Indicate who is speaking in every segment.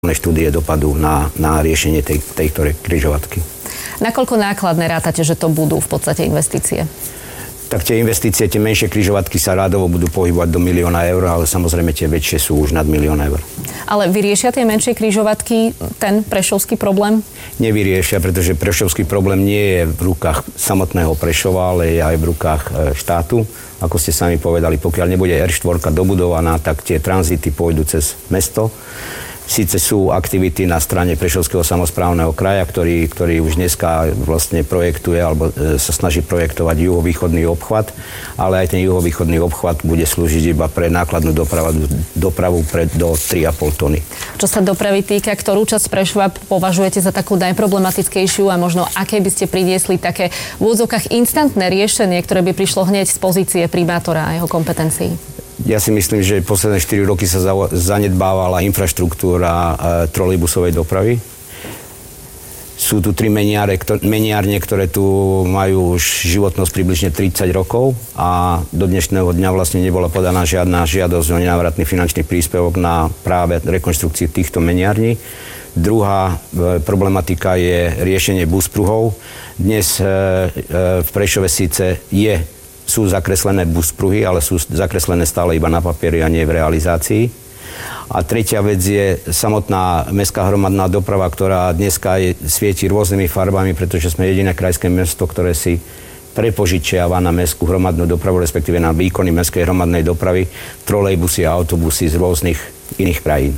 Speaker 1: štúdie dopadu na riešenie tejto križovatky.
Speaker 2: Nakoľko nákladné rátate, že to budú v podstate investície?
Speaker 1: Tak tie investície, tie menšie križovatky sa rádovo budú pohybovať do 1 000 000 eur, ale samozrejme tie väčšie sú už nad 1 000 000 eur.
Speaker 2: Ale vyriešia tie menšie križovatky ten prešovský problém?
Speaker 1: Nevyriešia, pretože prešovský problém nie je v rukách samotného Prešova, ale je aj v rukách štátu. Ako ste sami povedali, pokiaľ nebude R4 dobudovaná, tak tie tranzity pôjdu cez mesto. Síce sú aktivity na strane Prešovského samosprávneho kraja, ktorý už dneska vlastne projektuje alebo sa snaží projektovať juhovýchodný obchvat, ale aj ten juhovýchodný obchvat bude slúžiť iba pre nákladnú dopravu do 3,5 tony.
Speaker 2: Čo sa dopravy týka, ktorú časť Prešova považujete za takú najproblematickejšiu a možno aké by ste priniesli také v úvodzovkách instantné riešenie, ktoré by prišlo hneď z pozície primátora a jeho kompetencií?
Speaker 1: Ja si myslím, že posledné 4 roky sa zanedbávala infraštruktúra trolejbusovej dopravy. Sú tu 3 meniárne, ktoré tu majú už životnosť približne 30 rokov a do dnešného dňa vlastne nebola podaná žiadna žiadosť o nenávratný finančný príspevok na práve rekonštrukciu týchto meniární. Druhá problematika je riešenie buspruhov. Dnes v Prešove síce sú zakreslené buspruhy, ale sú zakreslené stále iba na papieri a nie v realizácii. A tretia vec je samotná mestská hromadná doprava, ktorá dneska svieti rôznymi farbami, pretože sme jediné krajské mesto, ktoré si prepožičiava na mestskú hromadnú dopravu, respektíve na výkony mestskej hromadnej dopravy, trolejbusy a autobusy z rôznych iných krajín.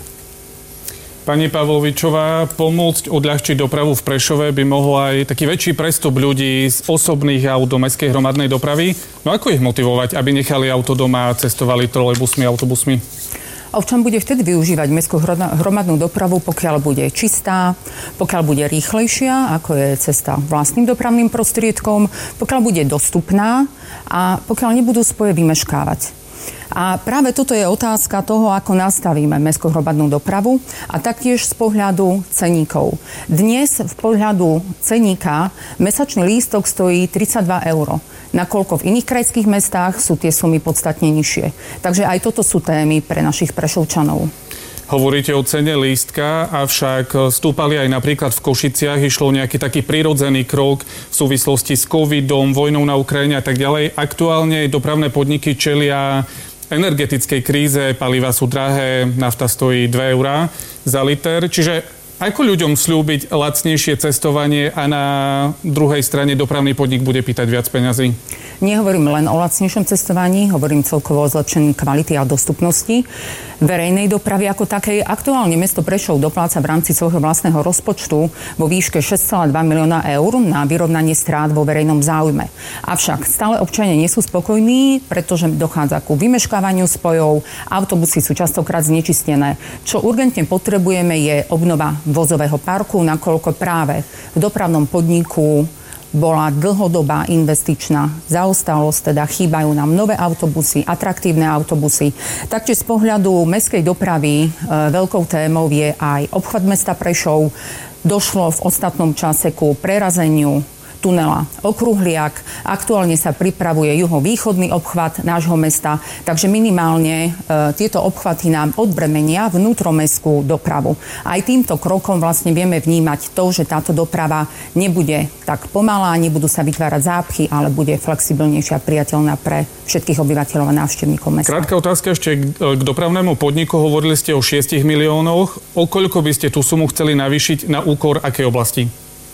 Speaker 3: Pani Pavlovičová, pomôcť odľahčiť dopravu v Prešove by mohol aj taký väčší prestup ľudí z osobných aut do mestskej hromadnej dopravy. No ako ich motivovať, aby nechali auto doma a cestovali trolejbusmi, autobusmi?
Speaker 4: Občan bude vtedy využívať mestskú hromadnú dopravu, pokiaľ bude čistá, pokiaľ bude rýchlejšia, ako je cesta vlastným dopravným prostriedkom, pokiaľ bude dostupná a pokiaľ nebudú spoje vymeškávať. A práve toto je otázka toho, ako nastavíme mestskú hromadnú dopravu a taktiež z pohľadu ceníkov. Dnes v pohľadu ceníka mesačný lístok stojí 32 €, nakoľko v iných krajských mestách sú tie sumy podstatne nižšie. Takže aj toto sú témy pre našich Prešovčanov.
Speaker 3: Hovoríte o cene lístka, avšak stúpali aj napríklad v Košiciach, išlo nejaký taký prirodzený krok v súvislosti s covidom, vojnou na Ukrajine a tak ďalej. Aktuálne dopravné podniky čelia energetickej kríze, paliva sú drahé, nafta stojí 2 € za liter. Čiže ako ľuďom sľúbiť lacnejšie cestovanie a na druhej strane dopravný podnik bude pýtať viac peňazí?
Speaker 4: Nehovorím len o lacnejšom cestovaní, hovorím celkovo o zlepšení kvality a dostupnosti verejnej dopravy ako takej. Aktuálne mesto Prešov dopláca v rámci svojho vlastného rozpočtu vo výške 6,2 milióna eur na vyrovnanie strát vo verejnom záujme. Avšak stále občania nie sú spokojní, pretože dochádza ku vymeškávaniu spojov, autobusy sú častokrát znečistené. Čo urgentne potrebujeme je obnova vozového parku, nakoľko práve v dopravnom podniku bola dlhodobá investičná zaostalosť, teda chýbajú nám nové autobusy, atraktívne autobusy. Taktiež z pohľadu mestskej dopravy veľkou témou je aj obchvat mesta Prešov. Došlo v ostatnom čase ku prerazeniu tunela Okruhliak. Aktuálne sa pripravuje juhovýchodný obchvat nášho mesta, takže minimálne tieto obchvaty nám odbremenia vnútromestskú dopravu. Aj týmto krokom vlastne vieme vnímať to, že táto doprava nebude tak pomalá, nebudú sa vytvárať zápchy, ale bude flexibilnejšia a priateľná pre všetkých obyvateľov a návštevníkov mesta.
Speaker 3: Krátka otázka ešte k dopravnému podniku. Hovorili ste o 6 miliónoch. O koľko by ste tú sumu chceli navýšiť na úkor akej oblasti?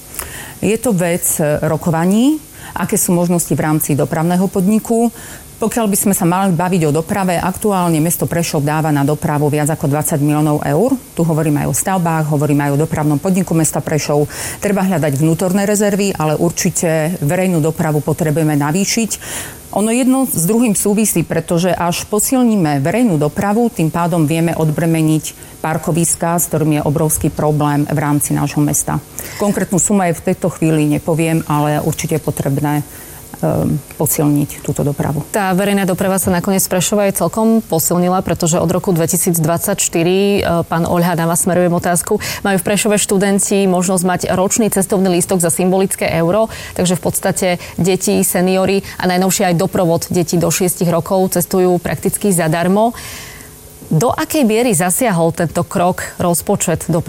Speaker 4: Je to vec rokovaní, aké sú možnosti v rámci dopravného podniku. Pokiaľ by sme sa mali baviť o doprave, aktuálne mesto Prešov dáva na dopravu viac ako 20 miliónov eur. Tu hovoríme aj o stavbách, hovoríme aj o dopravnom podniku mesta Prešov. Treba hľadať vnútorné rezervy, ale určite verejnú dopravu potrebujeme navýšiť. Ono jedno s druhým súvisí, pretože až posilníme verejnú dopravu, tým pádom vieme odbremeniť parkoviská, s ktorým je obrovský problém v rámci nášho mesta. Konkrétnu sumu aj v tejto chvíli nepoviem, ale určite je potrebné posilniť túto dopravu.
Speaker 2: Tá verejná doprava sa nakoniec v Prešove aj celkom posilnila, pretože od roku 2024, pán Oľha, na vás smerujem otázku, majú v Prešove študenti možnosť mať ročný cestovný lístok za symbolické euro, takže v podstate deti, seniori a najnovšie aj doprovod detí do 6 rokov cestujú prakticky zadarmo. Do akej miery zasiahol tento krok rozpočet do